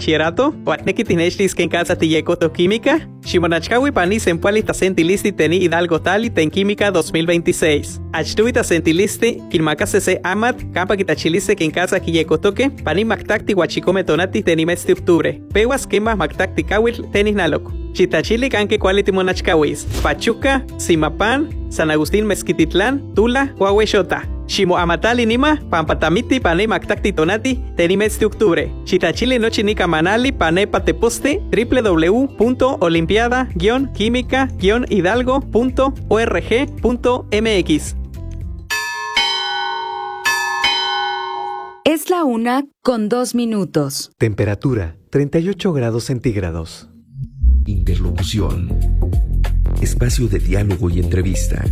bachillerato, Huatneki tinechlis que en casa tiyekoto química, Shimonachkawi pani sempuali tasentilisti teni Hidalgo Tali ten química 2026. Achtui tasentilisti, kilmakasese amat, campa kitachiliste que en casa kiyekotoke, pani maktakti huachikome tonati teni mes de octubre. Pewas quema maktakti kawil tenis nalok. Chitachili canque quality monachkawis. Pachuca, Simapan, San Agustín Mezquititlán, Tula, Huahuexota. Shimo Amatali Nima, Pampatamiti, Pane Mactacti Tonati, Tenimes de octubre. Chitachili Nochinica Manali, Pane Pateposte, www.olimpiada-química-hidalgo.org.mx. Es la 1:02. Temperatura 38 grados centígrados. Interlocución. Espacio de diálogo y entrevista.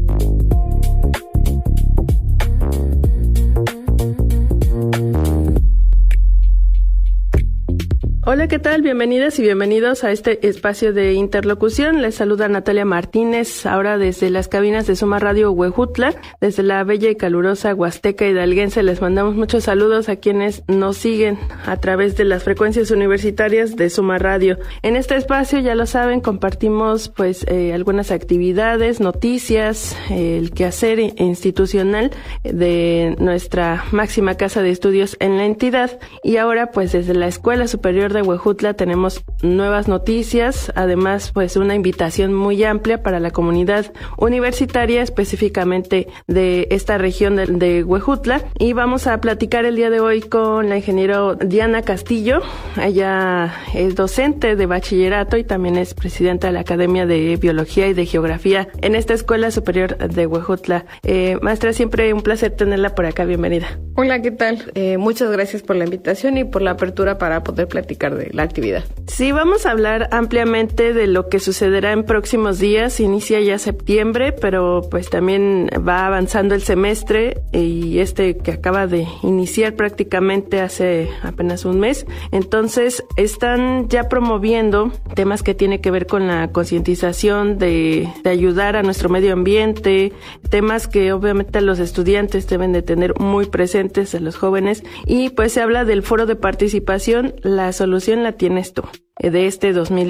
Hola, ¿qué tal? Bienvenidas y bienvenidos a este espacio de interlocución. Les saluda Natalia Martínez, ahora desde las cabinas de Suma Radio Huejutla, desde la bella y calurosa Huasteca hidalguense. Les mandamos muchos saludos a quienes nos siguen a través de las frecuencias universitarias de Suma Radio. En este espacio, ya lo saben, compartimos algunas actividades, noticias, el quehacer institucional de nuestra máxima casa de estudios en la entidad. Y ahora, desde la Escuela Superior de Huejutla tenemos nuevas noticias, además una invitación muy amplia para la comunidad universitaria, específicamente de esta región de Huejutla, y vamos a platicar el día de hoy con la ingeniero Diana Castillo. Ella es docente de bachillerato y también es presidenta de la Academia de Biología y de Geografía en esta Escuela Superior de Huejutla. Maestra, siempre un placer tenerla por acá, bienvenida. Hola, ¿qué tal? Muchas gracias por la invitación y por la apertura para poder platicar de la actividad. Sí, vamos a hablar ampliamente de lo que sucederá en próximos días. Inicia ya septiembre, pero también va avanzando el semestre y que acaba de iniciar prácticamente hace apenas un mes. Entonces, están ya promoviendo temas que tienen que ver con la concientización de ayudar a nuestro medio ambiente, temas que obviamente los estudiantes deben de tener muy presentes, a los jóvenes, y se habla del foro de participación, la solución la tienes tú, de este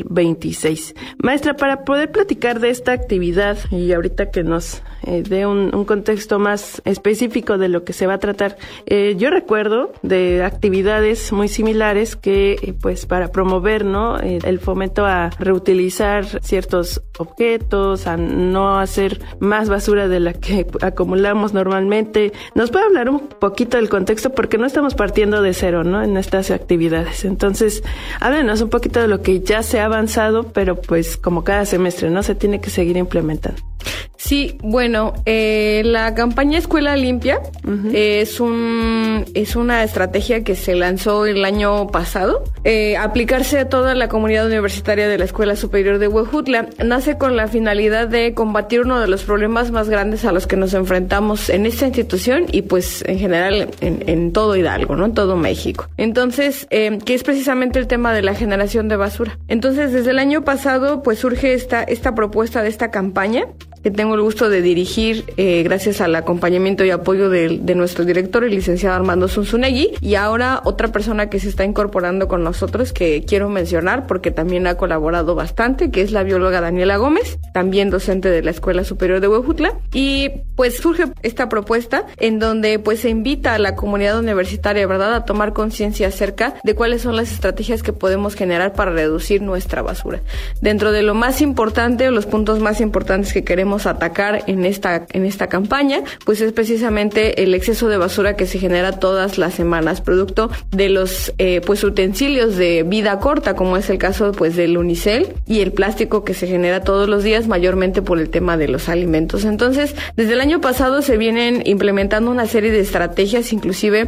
2026. Maestra, para poder platicar de esta actividad y ahorita que nos dé un contexto más específico de lo que se va a tratar, yo recuerdo de actividades muy similares que para promover el fomento a reutilizar ciertos objetos, a no hacer más basura de la que acumulamos normalmente. ¿Nos puede hablar un poquito del contexto? Porque no estamos partiendo de cero, en estas actividades. Entonces, háblenos un poquito de lo que ya se ha avanzado, pero como cada semestre, se tiene que seguir implementando. Sí, bueno, la campaña Escuela Limpia es una estrategia que se lanzó el año pasado, aplicarse a toda la comunidad universitaria de la Escuela Superior de Huejutla. Nace con la finalidad de combatir uno de los problemas más grandes a los que nos enfrentamos en esta institución y en general en todo Hidalgo, en todo México. Entonces, que es precisamente el tema de la generación de basura. Entonces, desde el año pasado, surge esta propuesta de esta campaña, que tengo el gusto de dirigir gracias al acompañamiento y apoyo de nuestro director, el licenciado Armando Zunzunegui, y ahora otra persona que se está incorporando con nosotros que quiero mencionar porque también ha colaborado bastante, que es la bióloga Daniela Gómez, también docente de la Escuela Superior de Huejutla, y surge esta propuesta en donde se invita a la comunidad universitaria, ¿verdad?, a tomar conciencia acerca de cuáles son las estrategias que podemos generar para reducir nuestra basura. Dentro de lo más importante o los puntos más importantes que queremos atacar en esta campaña, es precisamente el exceso de basura que se genera todas las semanas, producto de los utensilios de vida corta, como es el caso del unicel y el plástico que se genera todos los días, mayormente por el tema de los alimentos. Entonces, desde el año pasado se vienen implementando una serie de estrategias, inclusive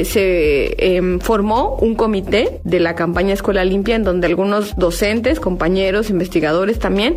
se formó un comité de la campaña Escuela Limpia en donde algunos docentes, compañeros, investigadores también,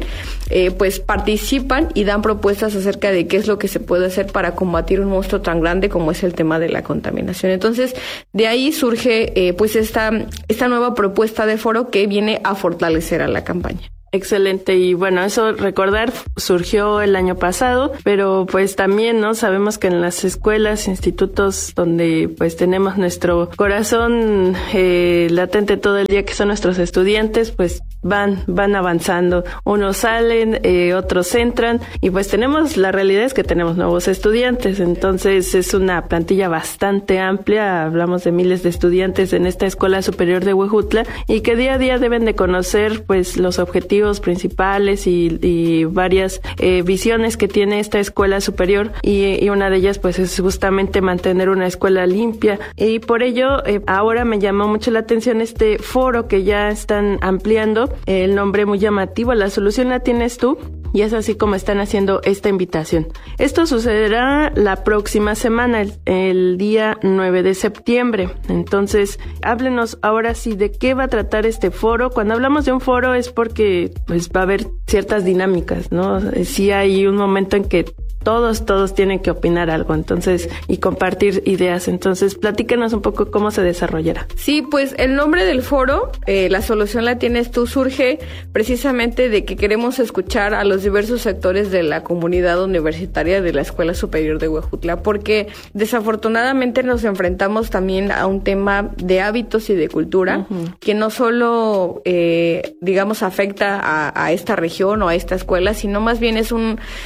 participan y dan propuestas acerca de qué es lo que se puede hacer para combatir un monstruo tan grande como es el tema de la contaminación. Entonces, de ahí surge esta nueva propuesta de foro que viene a fortalecer a la campaña. Excelente, y bueno, eso recordar surgió el año pasado, pero pues también, ¿no? Sabemos que en las escuelas, institutos donde pues tenemos nuestro corazón latente todo el día, que son nuestros estudiantes, pues van avanzando. Unos salen, otros entran, y pues la realidad es que tenemos nuevos estudiantes, entonces es una plantilla bastante amplia, hablamos de miles de estudiantes en esta Escuela Superior de Huejutla, y que día a día deben de conocer pues los objetivos principales y varias visiones que tiene esta escuela superior, y una de ellas pues es justamente mantener una escuela limpia, y por ello ahora me llamó mucho la atención este foro que ya están ampliando, el nombre muy llamativo, La Solución la Tienes Tú, y es así como están haciendo esta invitación. Esto sucederá la próxima semana, el día 9 de septiembre. Entonces, háblenos ahora sí de qué va a tratar este foro. Cuando hablamos de un foro es porque pues va a haber ciertas dinámicas, ¿no? Sí hay un momento en que todos tienen que opinar algo, entonces, y compartir ideas. Entonces, platícanos un poco cómo se desarrollará. Sí, pues el nombre del foro, La Solución la Tienes Tú, surge precisamente de que queremos escuchar a los diversos sectores de la comunidad universitaria de la Escuela Superior de Huejutla, porque desafortunadamente nos enfrentamos también a un tema de hábitos y de cultura, que no solo, digamos, afecta a esta región o a esta escuela, sino más bien es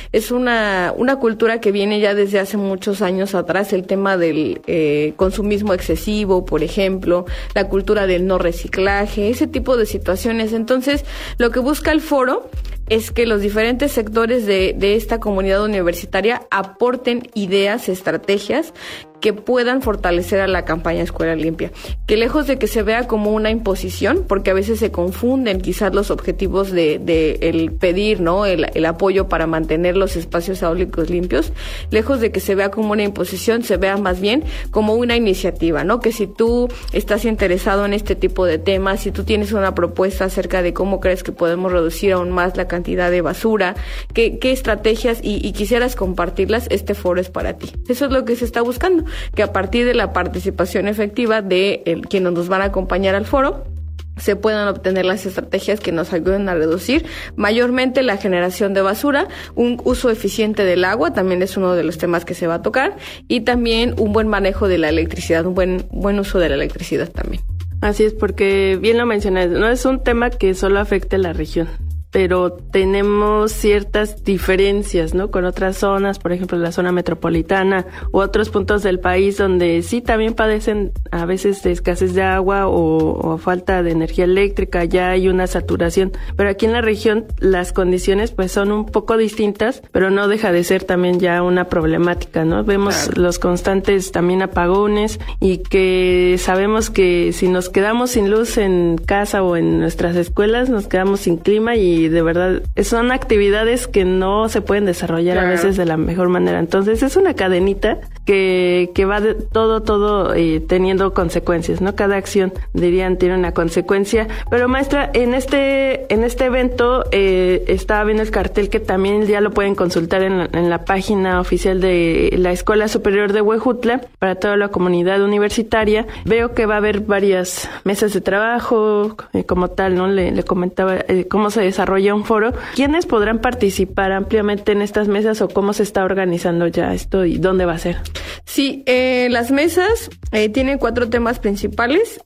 una cultura que viene ya desde hace muchos años atrás, el tema del consumismo excesivo, por ejemplo, la cultura del no reciclaje, ese tipo de situaciones. Entonces, lo que busca el foro es que los diferentes sectores de esta comunidad universitaria aporten ideas, estrategias que puedan fortalecer a la campaña Escuela Limpia, que lejos de que se vea como una imposición, porque a veces se confunden quizás los objetivos de el pedir, ¿no? El apoyo para mantener los espacios áulicos limpios, lejos de que se vea como una imposición, se vea más bien como una iniciativa, ¿no? Que si tú estás interesado en este tipo de temas, si tú tienes una propuesta acerca de cómo crees que podemos reducir aún más la cantidad de basura, qué estrategias y quisieras compartirlas, este foro es para ti. Eso es lo que se está buscando, que a partir de la participación efectiva de quienes nos van a acompañar al foro, se puedan obtener las estrategias que nos ayuden a reducir mayormente la generación de basura, un uso eficiente del agua, también es uno de los temas que se va a tocar, y también un buen manejo de la electricidad, un buen uso de la electricidad también. Así es, porque bien lo mencionas, no es un tema que solo afecte a la región, pero tenemos ciertas diferencias, ¿no? Con otras zonas, por ejemplo, la zona metropolitana u otros puntos del país donde sí también padecen a veces de escasez de agua o falta de energía eléctrica, ya hay una saturación, pero aquí en la región las condiciones pues son un poco distintas, pero no deja de ser también ya una problemática, ¿no? Vemos los constantes también apagones, y que sabemos que si nos quedamos sin luz en casa o en nuestras escuelas, nos quedamos sin clima, y de verdad son actividades que no se pueden desarrollar a veces de la mejor manera. Entonces es una cadenita que va de todo teniendo consecuencias, ¿no? Cada acción, dirían, tiene una consecuencia. Pero maestra, en este evento estaba viendo el cartel, que también ya lo pueden consultar en la página oficial de la Escuela Superior de Huejutla para toda la comunidad universitaria. Veo que va a haber varias mesas de trabajo, como tal, ¿no? Le comentaba cómo se desarrolla un foro. ¿Quiénes podrán participar ampliamente en estas mesas, o cómo se está organizando ya esto y dónde va a ser? Sí, las mesas tienen 4 temas principales.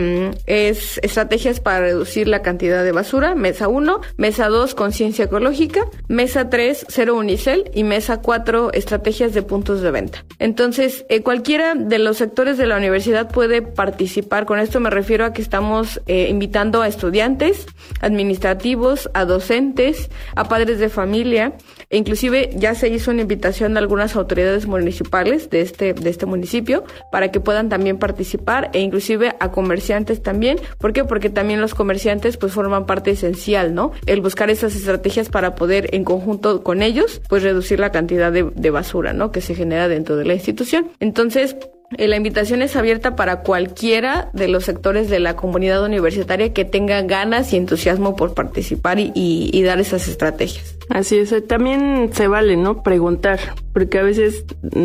Es estrategias para reducir la cantidad de basura, mesa 1, mesa 2, conciencia ecológica, mesa 3, cero unicel, y mesa 4, estrategias de puntos de venta. Entonces, cualquiera de los sectores de la universidad puede participar. Con esto me refiero a que estamos invitando a estudiantes, administrativos, a docentes, a padres de familia, e inclusive ya se hizo una invitación a algunas autoridades municipales de este municipio para que puedan también participar, e inclusive a comerciantes también. ¿Por qué? Porque también los comerciantes pues forman parte esencial, ¿no? El buscar esas estrategias para poder en conjunto con ellos pues reducir la cantidad de basura, ¿no? Que se genera dentro de la institución. Entonces, la invitación es abierta para cualquiera de los sectores de la comunidad universitaria que tenga ganas y entusiasmo por participar y dar esas estrategias. Así es, también se vale, ¿no? Preguntar, porque a veces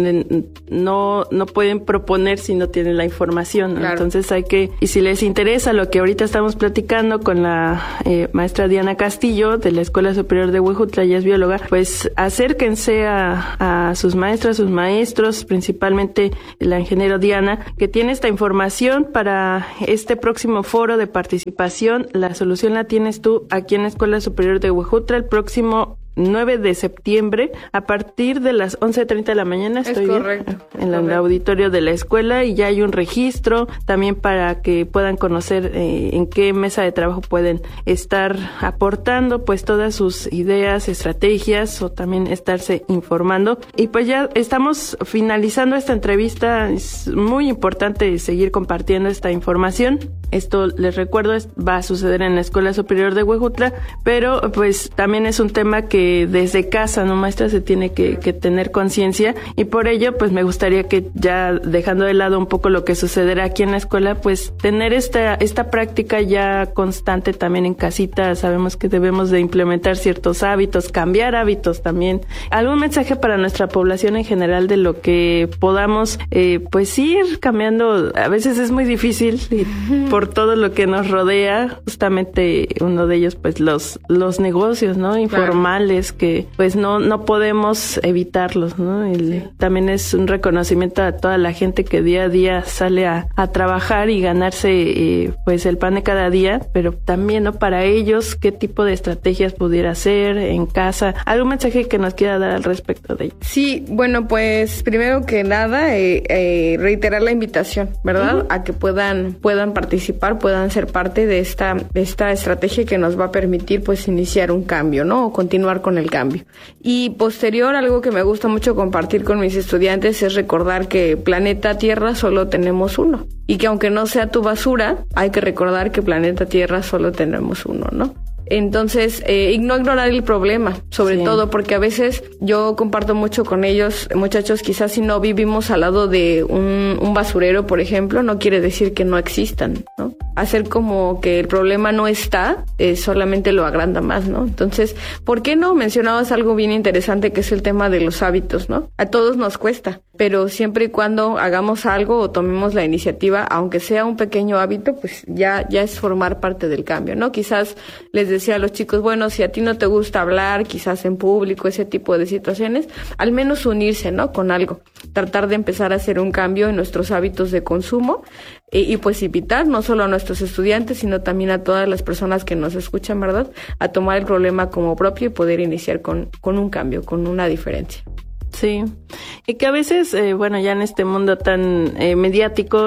no pueden proponer si no tienen la información, ¿no? Claro. Entonces y si les interesa lo que ahorita estamos platicando con la maestra Diana Castillo de la Escuela Superior de Huejutla, ella es bióloga, pues acérquense a sus maestras, sus maestros, principalmente la ingeniero Diana, que tiene esta información para este próximo foro de participación. La solución la tienes tú aquí en la Escuela Superior de Huejutla el próximo 9 de septiembre a partir de las 11:30 de la mañana. Estoy correcto, bien, en el auditorio de la escuela, y ya hay un registro también para que puedan conocer en qué mesa de trabajo pueden estar aportando pues todas sus ideas, estrategias, o también estarse informando. Y pues ya estamos finalizando esta entrevista. Es muy importante seguir compartiendo esta información. Esto, les recuerdo, va a suceder en la Escuela Superior de Huejutla, pero pues también es un tema que desde casa, ¿no, maestra? Se tiene que tener conciencia, y por ello pues me gustaría que, ya dejando de lado un poco lo que sucederá aquí en la escuela, pues tener esta práctica ya constante también en casita. Sabemos que debemos de implementar ciertos hábitos, cambiar hábitos también. ¿Algún mensaje para nuestra población en general de lo que podamos pues ir cambiando? A veces es muy difícil por todo lo que nos rodea, justamente uno de ellos pues los negocios, ¿no? Informales, que pues no podemos evitarlos, ¿no? También es un reconocimiento a toda la gente que día a día sale a trabajar y ganarse pues el pan de cada día, pero también, ¿no? Para ellos, ¿qué tipo de estrategias pudiera hacer en casa? ¿Algún mensaje que nos quiera dar al respecto de ello? Sí, bueno, pues primero que nada reiterar la invitación, ¿verdad? Uh-huh. A que puedan participar, puedan ser parte de esta estrategia que nos va a permitir pues iniciar un cambio, ¿no? O continuar con el cambio. Y posterior, algo que me gusta mucho compartir con mis estudiantes es recordar que planeta Tierra solo tenemos uno, y que aunque no sea tu basura, hay que recordar que planeta Tierra solo tenemos uno, ¿no? Entonces, no ignorar el problema, sobre todo, porque a veces yo comparto mucho con ellos, muchachos, quizás si no vivimos al lado de un basurero, por ejemplo, no quiere decir que no existan, ¿no? Hacer como que el problema no está, solamente lo agranda más, ¿no? Entonces, ¿por qué no? Mencionabas algo bien interesante, que es el tema de los hábitos, ¿no? A todos nos cuesta, pero siempre y cuando hagamos algo o tomemos la iniciativa, aunque sea un pequeño hábito, pues ya es formar parte del cambio, ¿no? Quizás les decía a los chicos, bueno, si a ti no te gusta hablar, quizás en público, ese tipo de situaciones, al menos unirse, ¿no? Con algo. Tratar de empezar a hacer un cambio en nuestros hábitos de consumo y pues invitar no solo a nuestros estudiantes, sino también a todas las personas que nos escuchan, ¿verdad? A tomar el problema como propio y poder iniciar con un cambio, con una diferencia. Sí, y que a veces, bueno, ya en este mundo tan mediático,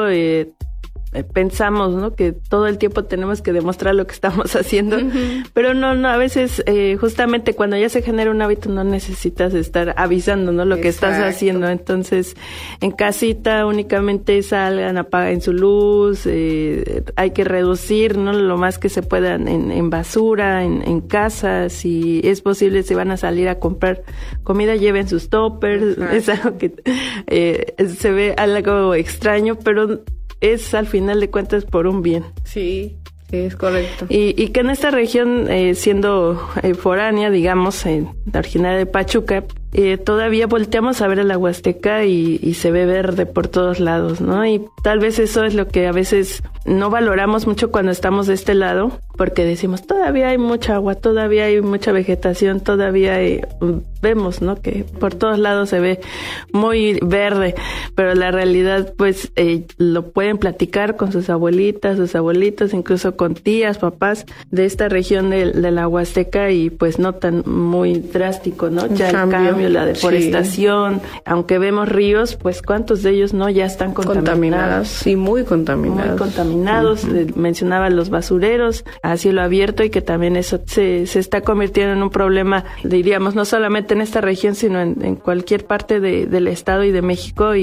pensamos, ¿no? Que todo el tiempo tenemos que demostrar lo que estamos haciendo, uh-huh. Pero no, a veces justamente cuando ya se genera un hábito no necesitas estar avisando, ¿no? Lo que estás haciendo. Entonces, en casita únicamente salgan, apaguen su luz, hay que reducir, ¿no? Lo más que se pueda en basura, en casa. Si es posible, si van a salir a comprar comida, lleven sus toppers. Uh-huh. Es algo que se ve algo extraño, pero es al final de cuentas por un bien. Sí, es correcto. Y que en esta región, siendo foránea, digamos, originaria de Pachuca, todavía volteamos a ver a la Huasteca y se ve verde por todos lados, ¿no? Y tal vez eso es lo que a veces no valoramos mucho cuando estamos de este lado, porque decimos, todavía hay mucha agua, todavía hay mucha vegetación, todavía vemos, ¿no? Que por todos lados se ve muy verde, pero la realidad, pues, lo pueden platicar con sus abuelitas, sus abuelitos, incluso con tías, papás de esta región de la Huasteca, y pues no tan muy drástico, ¿no? Ya el cambio, la deforestación, sí. Aunque vemos ríos, pues cuántos de ellos no ya están contaminados. Sí, muy contaminados. Muy contaminados. Uh-huh. Mencionaba los basureros a cielo abierto, y que también eso se está convirtiendo en un problema, diríamos, no solamente en esta región, sino en cualquier parte del estado y de México, y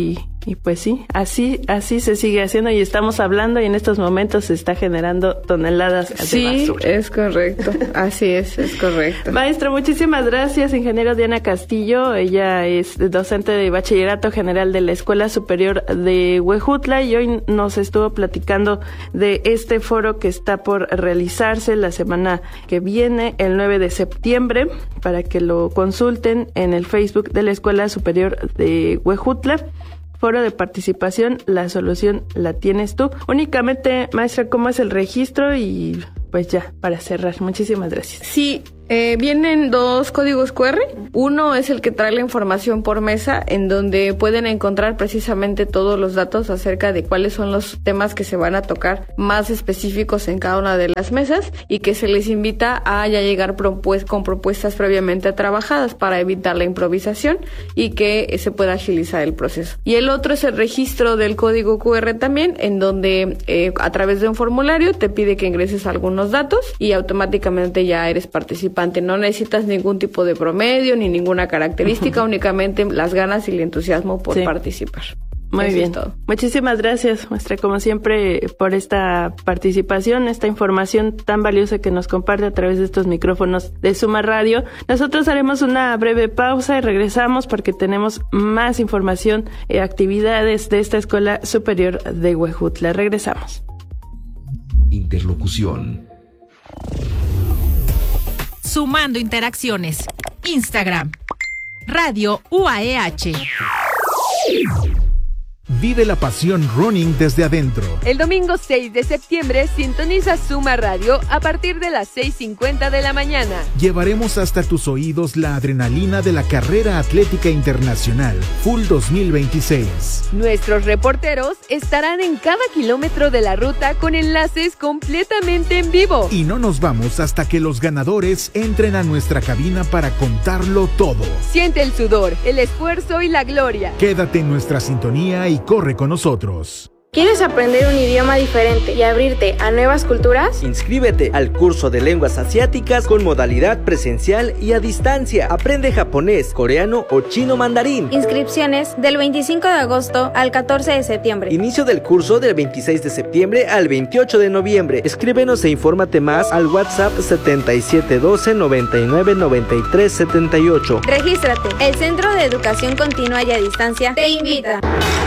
Y pues sí, así se sigue haciendo y estamos hablando y en estos momentos se está generando toneladas de basura. Sí, es correcto. Así es correcto. Maestro, muchísimas gracias, ingeniero Diana Castillo. Ella es docente de Bachillerato General de la Escuela Superior de Huejutla y hoy nos estuvo platicando de este foro que está por realizarse la semana que viene, el 9 de septiembre, para que lo consulten en el Facebook de la Escuela Superior de Huejutla. Foro de participación, la solución la tienes tú. Únicamente, maestra, ¿cómo es el registro? Y pues ya, para cerrar, muchísimas gracias. Sí, vienen 2 códigos QR. Uno es el que trae la información por mesa, en donde pueden encontrar precisamente todos los datos acerca de cuáles son los temas que se van a tocar más específicos en cada una de las mesas y que se les invita a ya llegar con propuestas previamente trabajadas para evitar la improvisación y que se pueda agilizar el proceso. Y el otro es el registro del código QR también, en donde a través de un formulario te pide que ingreses algunos datos y automáticamente ya eres participante. No necesitas ningún tipo de promedio ni ninguna característica, únicamente las ganas y el entusiasmo por participar. Muy bien. Muchísimas gracias, maestra, como siempre, por esta participación, esta información tan valiosa que nos comparte a través de estos micrófonos de Suma Radio. Nosotros haremos una breve pausa y regresamos porque tenemos más información y actividades de esta Escuela Superior de Huejutla. Regresamos. Interlocución. Sumando interacciones. Instagram. Radio UAEH. Vive la pasión running desde adentro. El domingo 6 de septiembre sintoniza Suma Radio a partir de las 6:50 de la mañana. Llevaremos hasta tus oídos la adrenalina de la carrera atlética internacional Full 2026. Nuestros reporteros estarán en cada kilómetro de la ruta con enlaces completamente en vivo. Y no nos vamos hasta que los ganadores entren a nuestra cabina para contarlo todo. Siente el sudor, el esfuerzo y la gloria. Quédate en nuestra sintonía y corre con nosotros. ¿Quieres aprender un idioma diferente y abrirte a nuevas culturas? Inscríbete al curso de lenguas asiáticas con modalidad presencial y a distancia. Aprende japonés, coreano o chino mandarín. Inscripciones del 25 de agosto al 14 de septiembre. Inicio del curso del 26 de septiembre al 28 de noviembre. Escríbenos e infórmate más al WhatsApp 7712 99 93 78. Regístrate. El Centro de Educación Continua y a Distancia te invita.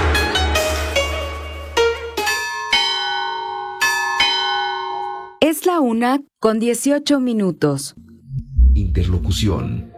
Es la 1:18. Interlocución.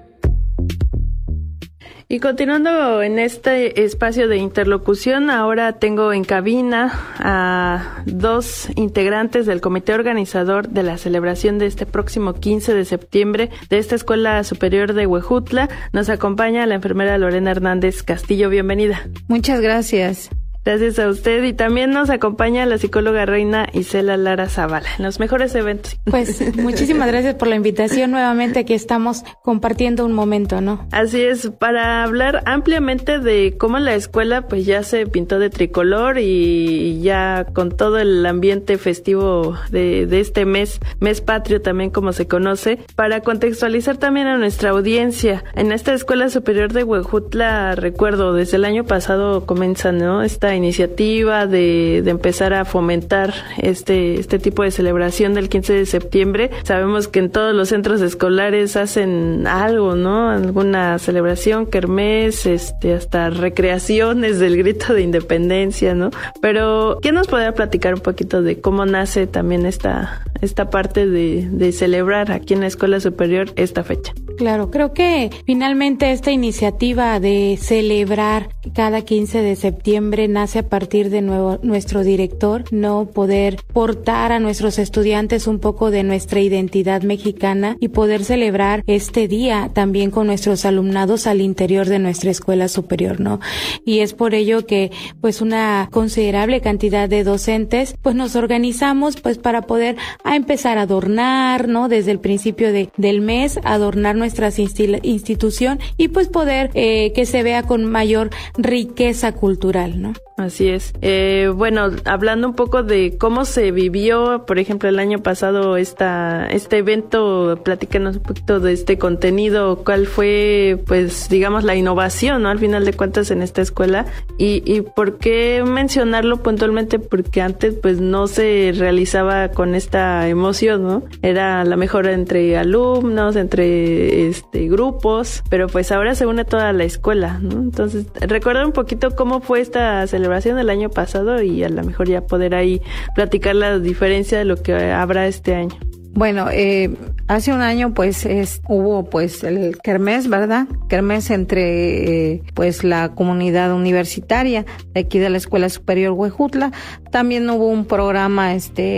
Y continuando en este espacio de interlocución, ahora tengo en cabina a 2 integrantes del comité organizador de la celebración de este próximo 15 de septiembre de esta Escuela Superior de Huejutla. Nos acompaña la enfermera Lorena Hernández Castillo. Bienvenida. Muchas gracias. Gracias a usted. Y también nos acompaña la psicóloga Reina Isela Lara Zavala, en los mejores eventos. Pues muchísimas gracias por la invitación. Nuevamente aquí estamos compartiendo un momento, ¿no? Así es, para hablar ampliamente de cómo la escuela pues ya se pintó de tricolor y ya con todo el ambiente festivo de este mes patrio también como se conoce, para contextualizar también a nuestra audiencia. En esta Escuela Superior de Huejutla, recuerdo, desde el año pasado comienza, ¿no?, esta iniciativa de empezar a fomentar este tipo de celebración del 15 de septiembre. Sabemos que en todos los centros escolares hacen algo, ¿no? Alguna celebración, kermés, hasta recreaciones del grito de independencia, ¿no? Pero, ¿quién nos podría platicar un poquito de cómo nace también esta parte de celebrar aquí en la Escuela Superior esta fecha? Claro, creo que finalmente esta iniciativa de celebrar cada 15 de septiembre nace a partir de nuestro director, no poder portar a nuestros estudiantes un poco de nuestra identidad mexicana y poder celebrar este día también con nuestros alumnados al interior de nuestra escuela superior, ¿no? Y es por ello que pues una considerable cantidad de docentes pues nos organizamos pues para poder empezar a adornar, ¿no? Desde el principio del mes, adornar nuestra institución y pues poder que se vea con mayor riqueza cultural, ¿no? Así es. Bueno, hablando un poco de cómo se vivió, por ejemplo, el año pasado este evento, platícanos un poquito de este contenido, cuál fue, pues, digamos, la innovación, ¿no? Al final de cuentas en esta escuela y por qué mencionarlo puntualmente, porque antes, pues, no se realizaba con esta emoción, ¿no? Era la mejora entre alumnos, entre grupos, pero pues ahora se une toda la escuela, ¿no? Entonces, recordar un poquito cómo fue esta celebración del año pasado y a lo mejor ya poder ahí platicar la diferencia de lo que habrá este año. Bueno, hace un año pues hubo pues el kermés, ¿verdad? Kermés entre pues la comunidad universitaria de aquí de la Escuela Superior Huejutla. También hubo un programa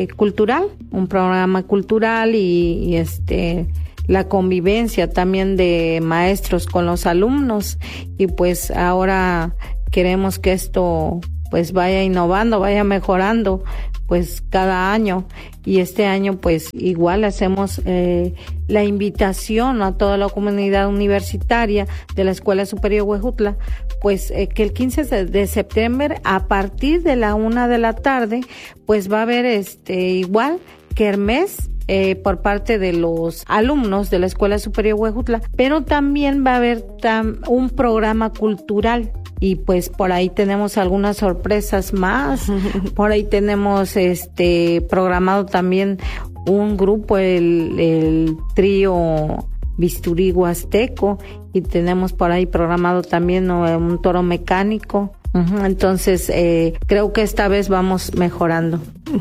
cultural y la convivencia también de maestros con los alumnos y pues ahora queremos que esto pues vaya innovando, vaya mejorando pues cada año y este año pues igual hacemos la invitación a toda la comunidad universitaria de la Escuela Superior Huejutla pues que el 15 de septiembre a partir de la 1 de la tarde pues va a haber igual kermés por parte de los alumnos de la Escuela Superior Huejutla, pero también va a haber un programa cultural y pues por ahí tenemos algunas sorpresas más. Por ahí tenemos programado también un grupo, el trío Bisturí Huasteco, y tenemos por ahí programado también un toro mecánico. Entonces, creo que esta vez vamos mejorando.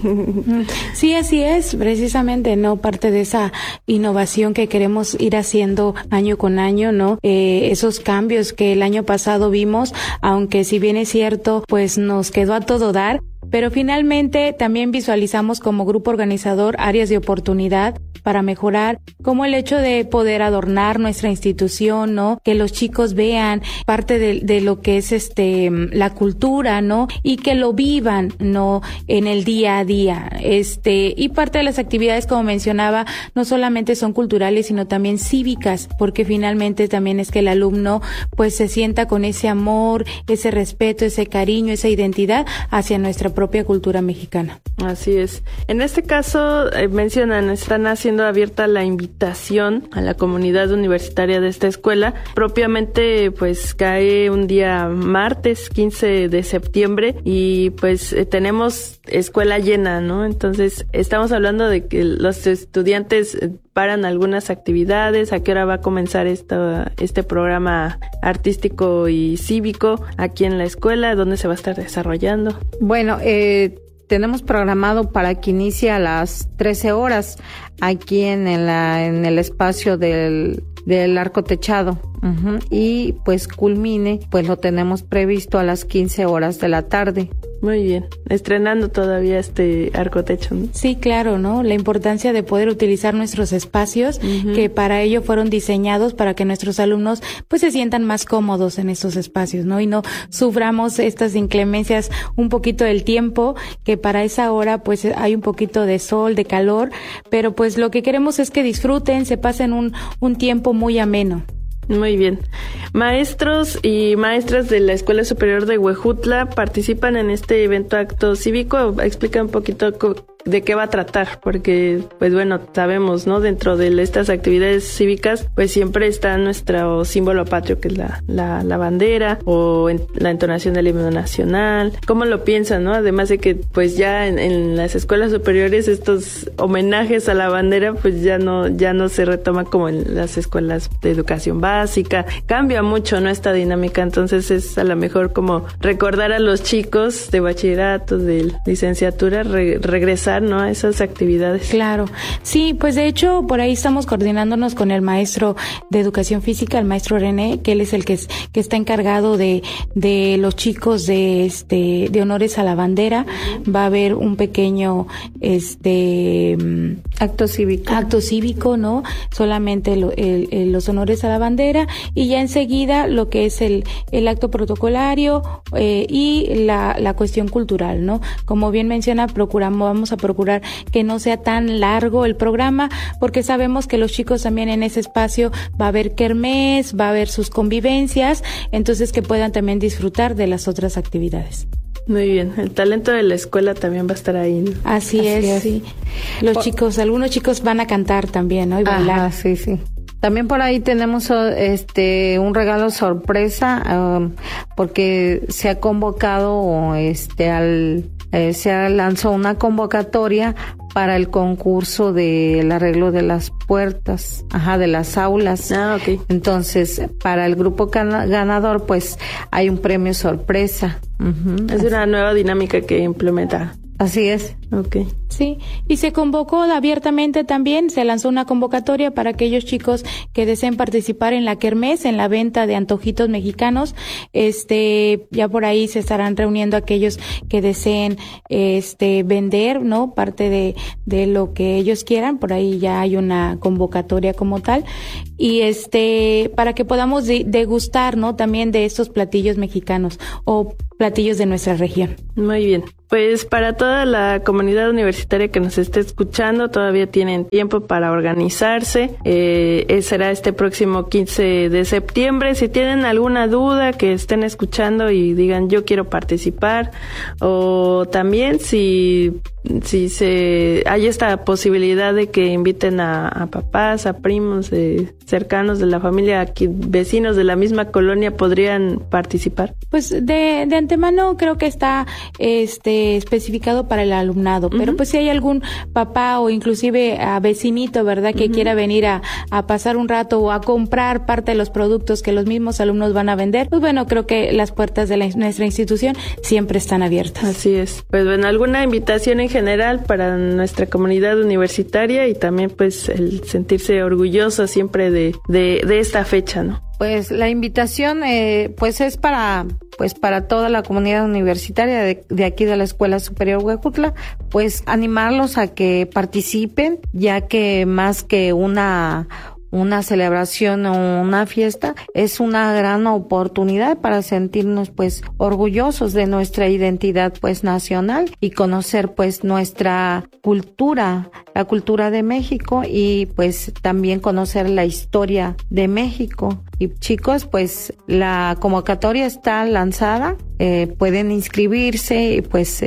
Sí, así es, precisamente, ¿no? Parte de esa innovación que queremos ir haciendo año con año, ¿no? Esos cambios que el año pasado vimos, aunque si bien es cierto, pues nos quedó a todo dar, pero finalmente también visualizamos como grupo organizador áreas de oportunidad para mejorar, como el hecho de poder adornar nuestra institución, ¿no? Que los chicos vean parte de lo que es la cultura, ¿no? Y que lo vivan, ¿no? En el día a día. Y parte de las actividades, como mencionaba, no solamente son culturales, sino también cívicas, porque finalmente también es que el alumno pues se sienta con ese amor, ese respeto, ese cariño, esa identidad hacia nuestra propia cultura mexicana. Así es. En este caso, mencionan, están haciendo abierta la invitación a la comunidad universitaria de esta escuela. Propiamente, pues, cae un día martes, 15 de septiembre, y pues tenemos escuela llena, ¿no? Entonces, estamos hablando de que los estudiantes paran algunas actividades. ¿A qué hora va a comenzar este programa artístico y cívico aquí en la escuela? ¿Dónde se va a estar desarrollando? Bueno, tenemos programado para que inicie a las 13 horas aquí en el espacio del arco techado. Y pues culmine, pues lo tenemos previsto a las 15 horas de la tarde. Muy bien, estrenando todavía este arco techo, ¿no? Sí, claro, ¿no? La importancia de poder utilizar nuestros espacios, que para ello fueron diseñados para que nuestros alumnos pues se sientan más cómodos en estos espacios, ¿no? Y no suframos estas inclemencias un poquito del tiempo, que para esa hora pues hay un poquito de sol, de calor, pero pues lo que queremos es que disfruten, se pasen un tiempo muy ameno. Muy bien. Maestros y maestras de la Escuela Superior de Huejutla participan en este evento acto cívico. Explica un poquito de qué va a tratar, porque pues bueno, sabemos, ¿no? Dentro de estas actividades cívicas pues siempre está nuestro símbolo patrio, que es la bandera, o la entonación del himno nacional. ¿Cómo lo piensan, no? Además de que pues ya en las escuelas superiores estos homenajes a la bandera pues ya no se retoman como en las escuelas de educación básica. Cambia mucho, ¿no? Esta dinámica. Entonces es a lo mejor como recordar a los chicos de bachillerato, de licenciatura, regresar, ¿no? A esas actividades. Claro. Sí, pues de hecho por ahí estamos coordinándonos con el maestro de educación física, el maestro René, que él es el que está encargado de los chicos de honores a la bandera. Va a haber un pequeño Acto cívico, ¿no? Solamente los honores a la bandera y ya enseguida lo que es el acto protocolario y la cuestión cultural, ¿no? Como bien menciona, vamos a procurar que no sea tan largo el programa porque sabemos que los chicos también en ese espacio va a haber kermés, va a haber sus convivencias, entonces que puedan también disfrutar de las otras actividades. Muy bien, el talento de la escuela también va a estar ahí, ¿no? Así es. Sí. Algunos chicos van a cantar también, ¿no? Y bailar. Ajá, sí. También por ahí tenemos un regalo sorpresa porque se ha convocado se lanzó una convocatoria para el concurso del arreglo de las puertas, de las aulas. Okay. Entonces, para el grupo ganador, pues hay un premio sorpresa. Es una nueva dinámica que implementa. Así es. Okay. Sí, y se convocó abiertamente también, se lanzó una convocatoria para aquellos chicos que deseen participar en la kermés, en la venta de antojitos mexicanos. Ya por ahí se estarán reuniendo aquellos que deseen vender, ¿no? Parte de lo que ellos quieran, por ahí ya hay una convocatoria como tal. Y para que podamos degustar, ¿no? También de estos platillos mexicanos o platillos de nuestra región. Muy bien. Pues para toda la comunidad universitaria que nos esté escuchando, todavía tienen tiempo para organizarse. Será este próximo 15 de septiembre. Si tienen alguna duda que estén escuchando y digan yo quiero participar, o también si hay esta posibilidad de que inviten a papás, a primos cercanos de la familia, vecinos de la misma colonia, ¿podrían participar? Pues de antemano creo que está especificado para el alumnado, pero pues si hay algún papá o inclusive vecinito, ¿verdad?, que quiera venir a pasar un rato o a comprar parte de los productos que los mismos alumnos van a vender, pues bueno, creo que las puertas de nuestra institución siempre están abiertas. Así es. Pues bueno, alguna invitación en general para nuestra comunidad universitaria y también pues el sentirse orgulloso siempre de esta fecha, ¿no? Pues la invitación pues es para toda la comunidad universitaria de aquí de la Escuela Superior Huejutla, pues animarlos a que participen, ya que más que una celebración o una fiesta, es una gran oportunidad para sentirnos pues orgullosos de nuestra identidad pues nacional y conocer pues nuestra cultura, la cultura de México y pues también conocer la historia de México. Y chicos, pues la convocatoria está lanzada, pueden inscribirse y pues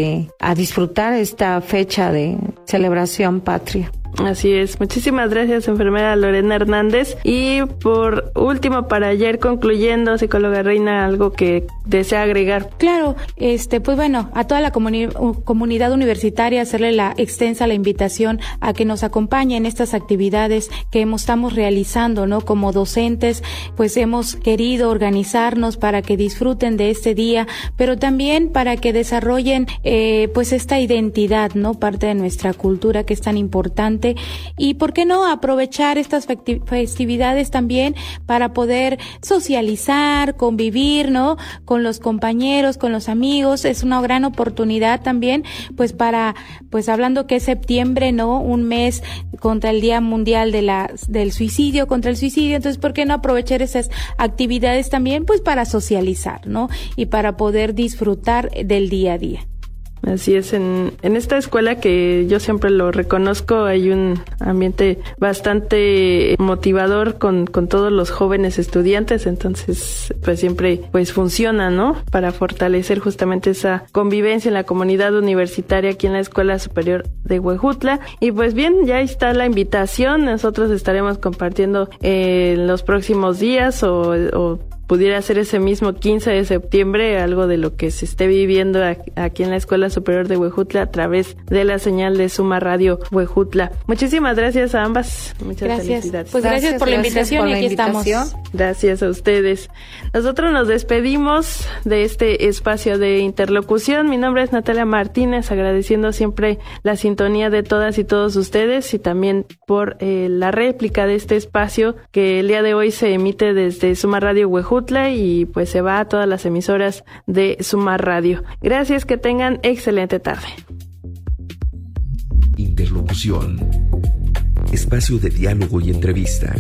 a disfrutar esta fecha de celebración patria. Así es. Muchísimas gracias, enfermera Lorena Hernández. Y por último, para ir concluyendo, psicóloga Reina, algo que desea agregar. Claro, pues bueno, a toda la comunidad universitaria hacerle extensa la invitación a que nos acompañe en estas actividades que estamos realizando, ¿no? Como docentes, pues hemos querido organizarnos para que disfruten de este día, pero también para que desarrollen pues esta identidad, ¿no? Parte de nuestra cultura que es tan importante. Y por qué no aprovechar estas festividades también para poder socializar, convivir, ¿no? Con los compañeros, con los amigos. Es una gran oportunidad también, pues hablando que es septiembre, ¿no? Un mes contra el Día Mundial del Suicidio, contra el suicidio. Entonces, ¿por qué no aprovechar esas actividades también, pues para socializar, ¿no? Y para poder disfrutar del día a día. Así es, en esta escuela que yo siempre lo reconozco, hay un ambiente bastante motivador con todos los jóvenes estudiantes, entonces pues siempre pues funciona, ¿no? Para fortalecer justamente esa convivencia en la comunidad universitaria aquí en la Escuela Superior de Huejutla. Y pues bien, ya está la invitación, nosotros estaremos compartiendo en los próximos días o pudiera ser ese mismo 15 de septiembre, algo de lo que se esté viviendo aquí en la Escuela Superior de Huejutla a través de la señal de Suma Radio Huejutla. Muchísimas gracias a ambas. Muchas felicidades. Pues gracias por la invitación y aquí estamos. Gracias a ustedes. Nosotros nos despedimos de este espacio de interlocución. Mi nombre es Natalia Martínez, agradeciendo siempre la sintonía de todas y todos ustedes y también por la réplica de este espacio que el día de hoy se emite desde Suma Radio Huejutla y pues se va a todas las emisoras de Suma Radio. Gracias, que tengan excelente tarde. Interlocución. Interlocución. Espacio de diálogo y entrevista.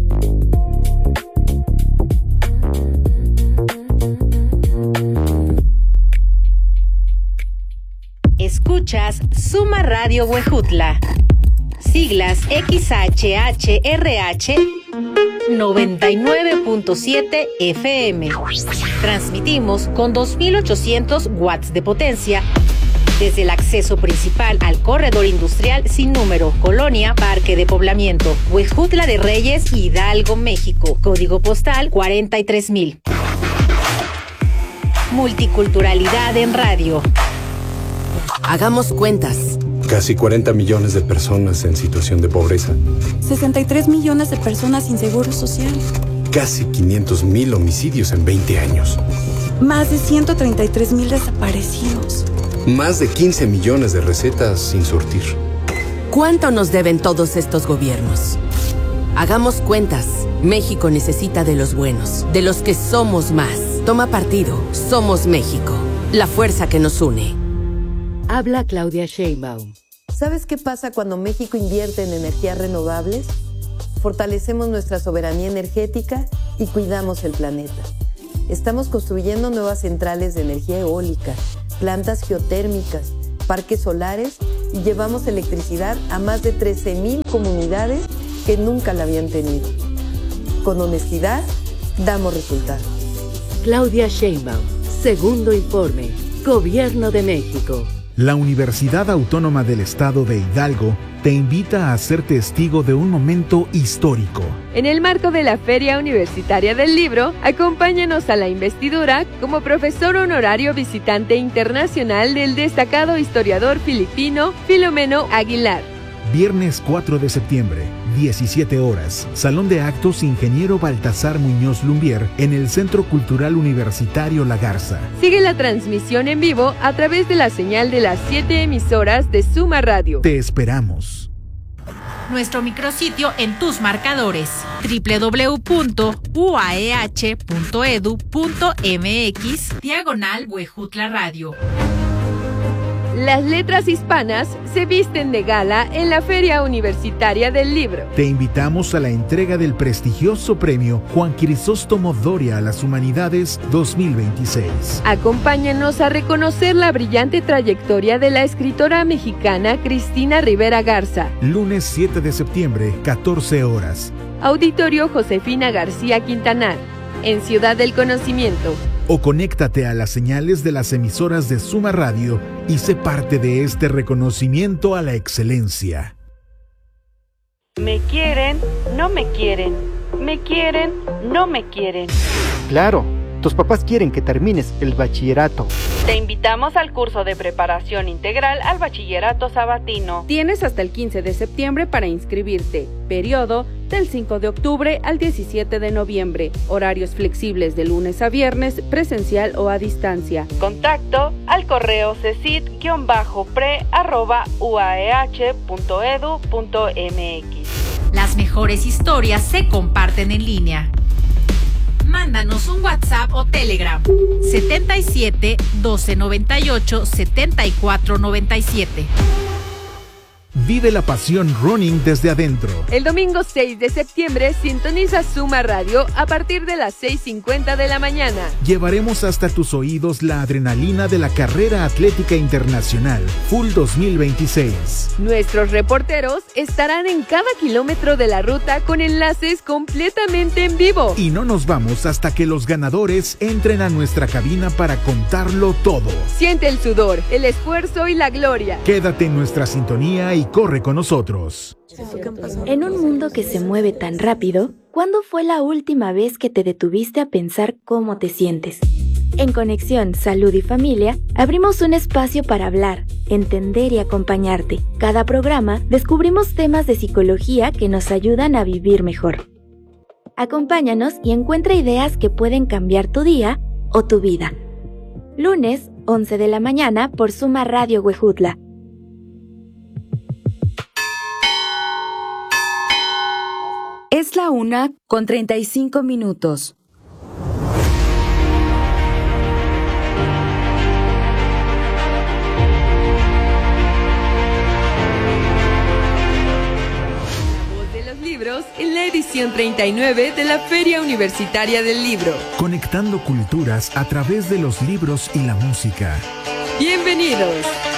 Escuchas Suma Radio Huejutla. Siglas XHHRH 99.7 FM. Transmitimos con 2.800 watts de potencia desde el acceso principal al corredor industrial sin número, Colonia Parque de Poblamiento, Huejutla de Reyes, Hidalgo, México. Código postal 43,000. Multiculturalidad en radio. Hagamos cuentas. Casi 40 millones de personas en situación de pobreza. 63 millones de personas sin seguro social. Casi 500,000 homicidios en 20 años. Más de 133,000 desaparecidos. Más de 15 millones de recetas sin surtir. ¿Cuánto nos deben todos estos gobiernos? Hagamos cuentas. México necesita de los buenos, de los que somos más. Toma partido. Somos México. La fuerza que nos une. Habla Claudia Sheinbaum. ¿Sabes qué pasa cuando México invierte en energías renovables? Fortalecemos nuestra soberanía energética y cuidamos el planeta. Estamos construyendo nuevas centrales de energía eólica, plantas geotérmicas, parques solares y llevamos electricidad a más de 13,000 comunidades que nunca la habían tenido. Con honestidad, damos resultados. Claudia Sheinbaum, segundo informe, Gobierno de México. La Universidad Autónoma del Estado de Hidalgo te invita a ser testigo de un momento histórico. En el marco de la Feria Universitaria del Libro, acompáñanos a la investidura como profesor honorario visitante internacional del destacado historiador filipino Filomeno Aguilar. Viernes 4 de septiembre, 17 horas, Salón de Actos Ingeniero Baltasar Muñoz Lumbier en el Centro Cultural Universitario La Garza. Sigue la transmisión en vivo a través de la señal de las 7 emisoras de Suma Radio. Te esperamos. Nuestro micrositio en tus marcadores: www.uaeh.edu.mx/Huejutla Radio. Las letras hispanas se visten de gala en la Feria Universitaria del Libro. Te invitamos a la entrega del prestigioso premio Juan Crisóstomo Doria a las Humanidades 2026. Acompáñanos a reconocer la brillante trayectoria de la escritora mexicana Cristina Rivera Garza. Lunes 7 de septiembre, 14 horas. Auditorio Josefina García Quintanar, en Ciudad del Conocimiento. O conéctate a las señales de las emisoras de Suma Radio y sé parte de este reconocimiento a la excelencia. Me quieren, no me quieren. Me quieren, no me quieren. Claro, tus papás quieren que termines el bachillerato. Te invitamos al curso de preparación integral al bachillerato sabatino. Tienes hasta el 15 de septiembre para inscribirte. Periodo del 5 de octubre al 17 de noviembre. Horarios flexibles de lunes a viernes, presencial o a distancia. Contacto al correo cesid-pre@uaeh.edu.mx. Las mejores historias se comparten en línea. Mándanos un WhatsApp o Telegram 77 12 98 74 97. Vive la pasión running desde adentro. El domingo 6 de septiembre sintoniza Suma Radio a partir de las 6:50 de la mañana. Llevaremos hasta tus oídos la adrenalina de la carrera atlética internacional Full 2026. Nuestros reporteros estarán en cada kilómetro de la ruta con enlaces completamente en vivo. Y no nos vamos hasta que los ganadores entren a nuestra cabina para contarlo todo. Siente el sudor, el esfuerzo y la gloria. Quédate en nuestra sintonía y corre con nosotros. En un mundo que se mueve tan rápido, ¿cuándo fue la última vez que te detuviste a pensar cómo te sientes? En Conexión Salud y Familia, abrimos un espacio para hablar, entender y acompañarte. Cada programa descubrimos temas de psicología que nos ayudan a vivir mejor. Acompáñanos y encuentra ideas que pueden cambiar tu día o tu vida. Lunes, 11 de la mañana por Suma Radio Huejutla. Es la 1:35. libros en la edición 39 de la Feria Universitaria del Libro. Conectando culturas a través de los libros y la música. ¡Bienvenidos!